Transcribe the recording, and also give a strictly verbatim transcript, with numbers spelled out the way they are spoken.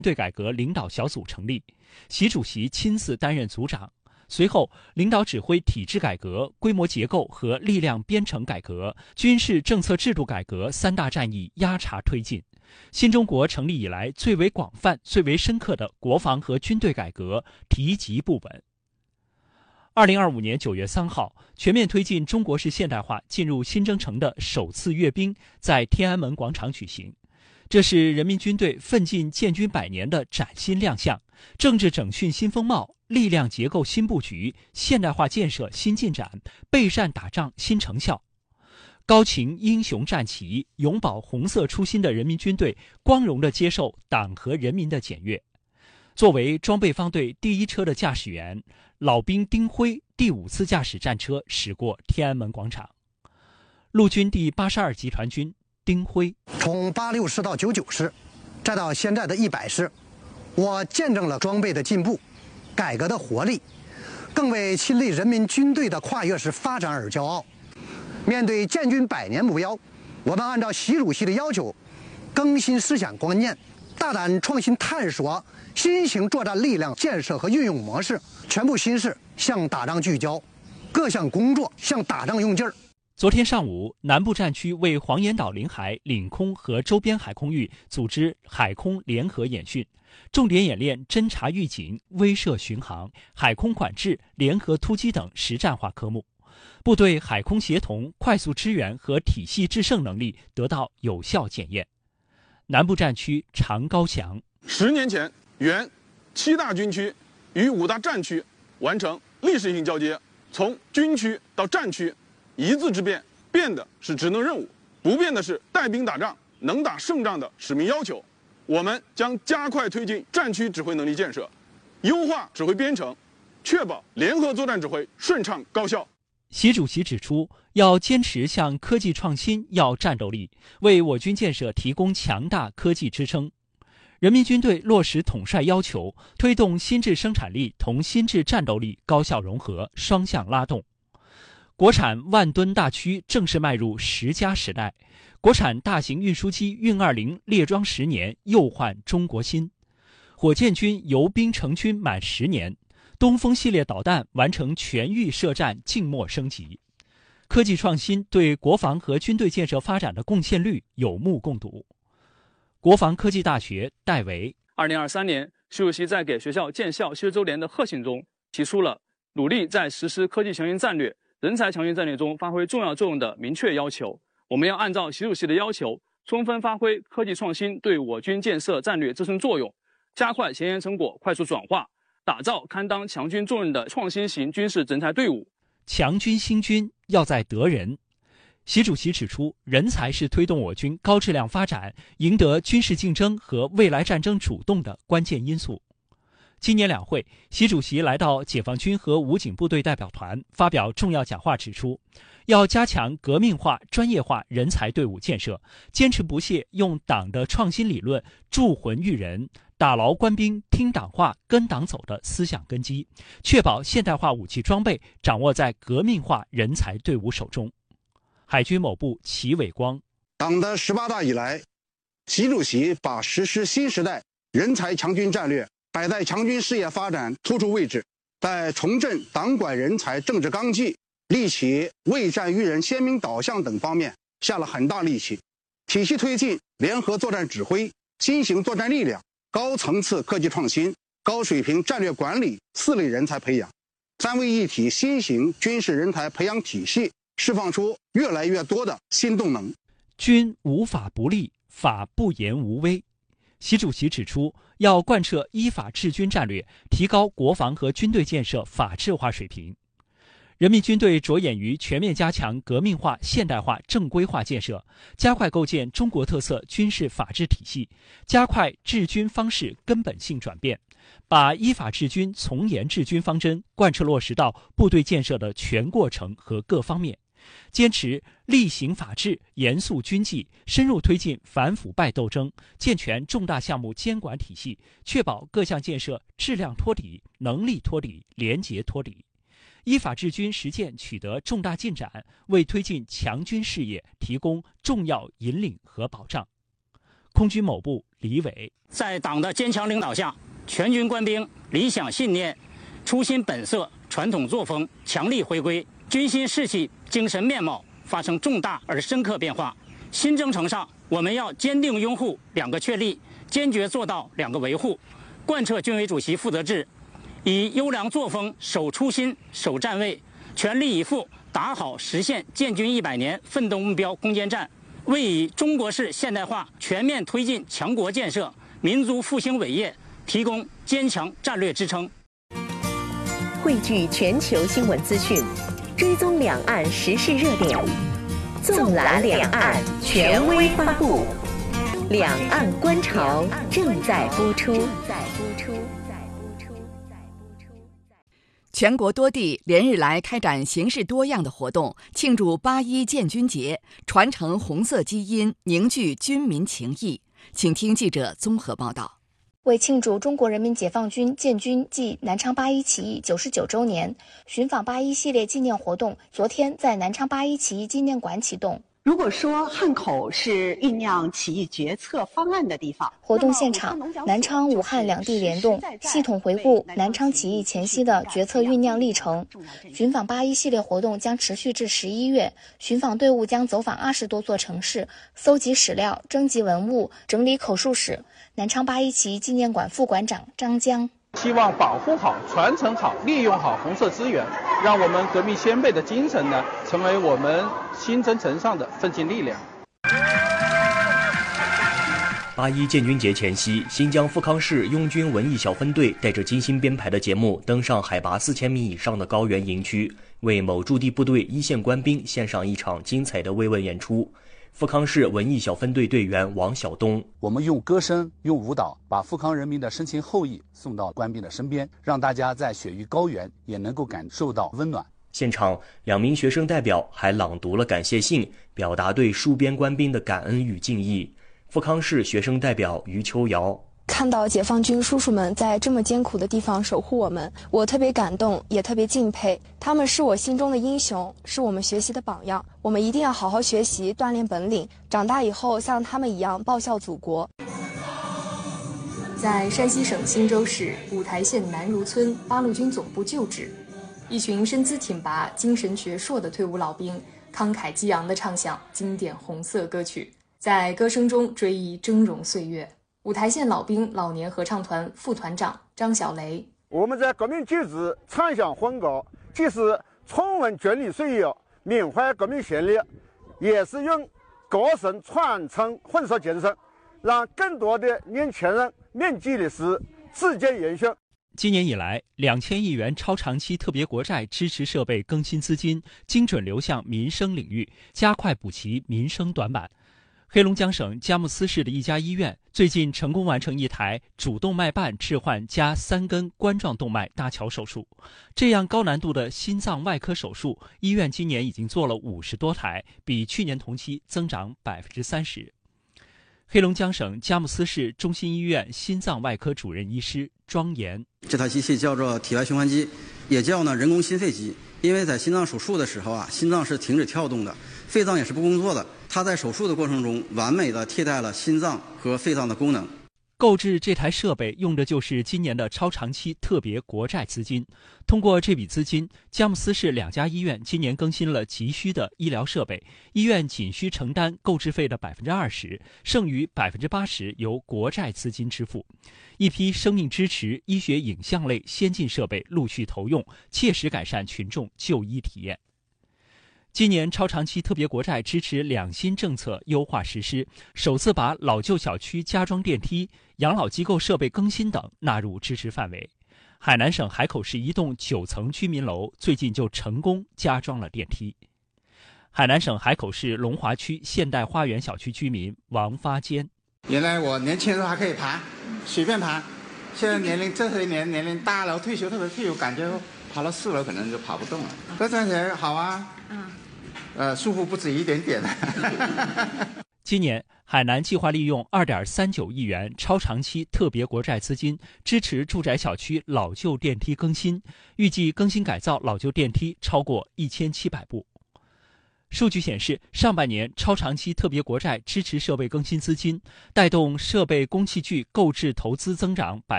队改革领导小组成立，习主席亲自担任组长。随后，领导指挥体制改革、规模结构和力量编程改革、军事政策制度改革三大战役压茬推进。新中国成立以来最为广泛、最为深刻的国防和军队改革提及不稳。二零二五年九月三号，全面推进中国式现代化进入新征程的首次阅兵在天安门广场举行。这是人民军队奋进建军百年的崭新亮相，政治整训新风貌，力量结构新布局，现代化建设新进展，备战打仗新成效。高擎英雄战旗，永葆红色初心的人民军队光荣地接受党和人民的检阅。作为装备方队第一车的驾驶员，老兵丁辉第五次驾驶战车驶过天安门广场。陆军第八十二集团军丁辉， 从八六师到九九师，再到现在的一百师，我见证了装备的进步，改革的活力，更为亲历人民军队的跨越式发展而骄傲。面对建军百年目标，我们按照习主席的要求，更新思想观念，大胆创新探索新型作战力量建设和运用模式，全部心思向打仗聚焦，各项工作向打仗用劲儿。 昨天上午，南部战区为黄岩岛领海、领空和周边海空域组织海空联合演训，重点演练侦察预警、威慑巡航、海空管制、联合突击等实战化科目，部队海空协同、快速支援和体系制胜能力得到有效检验。南部战区常高翔， 十年前，原七大军区与五大战区完成历史性交接，从军区到战区。一字之变，变的是职能任务，不变的是带兵打仗、能打胜仗的使命要求。我们将加快推进战区指挥能力建设，优化指挥编程，确保联合作战指挥顺畅高效。 习主席指出，要坚持向科技创新要战斗力，为我军建设提供强大科技支撑。人民军队落实统帅要求，推动新质生产力同新质战斗力高效融合，双向拉动。国产万吨大驱正式迈入十佳时代，国产大型运输机运二零列装十年又焕中国新，火箭军游兵成军满十年，东风系列导弹完成全域射战静默升级。科技创新对国防和军队建设发展的贡献率有目共睹。国防科技大学戴维， 二零二三年，习主席在给学校建校七十周年的贺信中提出了努力在实施科技强军战略、人才强军战略中发挥重要作用的明确要求。我们要按照习主席的要求，充分发挥科技创新对我军建设战略自身作用，加快前沿成果快速转化，打造堪当强军重任的创新型军事人才队伍。 强军兴军要在得人。习主席指出，人才是推动我军高质量发展、赢得军事竞争和未来战争主动的关键因素。今年两会，习主席来到解放军和武警部队代表团发表重要讲话，指出要加强革命化、专业化人才队伍建设，坚持不懈用党的创新理论铸魂育人，打牢官兵听党话、跟党走的思想根基，确保现代化武器装备掌握在革命化人才队伍手中。海军某部齐伟光， 党的十八大以来，习主席把实施新时代人才强军战略摆在强军事业发展突出位置，在重振党管人才政治纲纪、立起为战育人鲜明导向等方面下了很大力气，体系推进联合作战指挥、新型作战力量、高层次科技创新、高水平战略管理四类人才培养，三位一体新型军事人才培养体系释放出越来越多的新动能。 军无法不立，法不严无威。习主席指出，要贯彻依法治军战略，提高国防和军队建设法治化水平。人民军队着眼于全面加强革命化、现代化、正规化建设，加快构建中国特色军事法治体系，加快治军方式根本性转变，把依法治军、从严治军方针贯彻落实到部队建设的全过程和各方面。坚持厉行法治、严肃军纪，深入推进反腐败斗争，健全重大项目监管体系，确保各项建设质量托底、能力托底、廉洁托底。依法治军实践取得重大进展，为推进强军事业提供重要引领和保障。 空军某部李伟， 在党的坚强领导下，全军官兵理想信念、初心本色、传统作风强力回归，军心士气、精神面貌发生重大而深刻变化。新征程上，我们要坚定拥护两个确立，坚决做到两个维护，贯彻军委主席负责制，以优良作风守初心、守站位，全力以赴打好实现建军一百年奋斗目标攻坚战，为以中国式现代化全面推进强国建设、民族复兴伟业提供坚强战略支撑。 汇聚全球新闻资讯，追踪两岸时事热点，纵览两岸权威发布。两岸观潮正在播出。 全国多地连日来开展形式多样的活动，庆祝八一建军节，传承红色基因，凝聚军民情谊。请听记者综合报道。 为庆祝中国人民解放军建军暨南昌八一起义九十九周年，寻访八一系列纪念活动昨天在南昌八一起义纪念馆启动。 如果说汉口是酝酿起义决策方案的地方， 活动现场，南昌、武汉两地联动，系统回顾南昌起义前夕的决策酝酿历程。寻访八一系列活动将持续至十一月，寻访队伍将走访二十多座城市，搜集史料、征集文物、整理口述史。南昌八一起义纪念馆副馆长张江。 希望保护好、传承好、利用好红色资源，让我们革命先辈的精神呢，成为我们新征程上的奋进力量。 八一建军节前夕，新疆富康市拥军文艺小分队带着精心编排的节目，登上海拔四千米以上的高原营区，为某驻地部队一线官兵献上一场精彩的慰问演出。富康市文艺小分队队员王晓东， 我们用歌声、用舞蹈，把富康人民的深情厚谊送到官兵的身边，让大家在雪域高原也能够感受到温暖。 现场，两名学生代表还朗读了感谢信，表达对戍边官兵的感恩与敬意。富康市学生代表于秋瑶， 看到解放军叔叔们在这么艰苦的地方守护我们，我特别感动，也特别敬佩。他们是我心中的英雄，是我们学习的榜样。我们一定要好好学习，锻炼本领，长大以后像他们一样报效祖国。 在山西省忻州市五台县南如村八路军总部旧址，一群身姿挺拔、精神矍铄的退伍老兵，慷慨激昂地唱响经典红色歌曲，在歌声中追忆峥嵘岁月。五台县老兵老年合唱团副团长张小雷， 我们在革命旧址唱响欢歌，既是重温军旅岁月，缅怀革命先烈，也是用歌声传承红色精神，让更多的年轻人铭记历史，自见延续。 今年以来，两千亿元超长期特别国债支持设备更新资金精准流向民生领域，加快补齐民生短板。黑龙江省佳木斯市的一家医院最近成功完成一台主动脉瓣置换加三根冠状动脉搭桥手术。这样高难度的心脏外科手术，医院今年已经做了五十多台，比去年同期增长百分之三十。黑龙江省佳木斯市中心医院心脏外科主任医师庄岩， 这台机器叫做体外循环机，也叫呢人工心肺机。因为在心脏手术的时候啊，心脏是停止跳动的，肺脏也是不工作的。它在手术的过程中，完美的替代了心脏和肺脏的功能。 购置这台设备用的就是今年的超长期特别国债资金。通过这笔资金，佳木斯市两家医院今年更新了急需的医疗设备，医院仅需承担购置费的百分之二十，剩余百分之八十由国债资金支付。一批生命支持、医学影像类先进设备陆续投用，切实改善群众就医体验。今年超长期特别国债支持两新政策优化实施，首次把老旧小区加装电梯、养老机构设备更新等纳入支持范围。海南省海口市一栋九层居民楼最近就成功加装了电梯。海南省海口市龙华区现代花园小区居民王发坚， 原来我年轻的时候还可以爬，随便爬，现在年龄这些年年龄大了，退休特别退休，感觉爬到四楼可能就爬不动了。这赚钱好啊，嗯，呃，舒服不止一点点。 今年，海南计划利用 二点三九亿元超长期特别国债资金，支持住宅小区老旧电梯更新，预计更新改造老旧电梯超过一千七百部。 数据显示，上半年超长期特别国债支持设备更新资金，带动设备工器具购置投资增长百。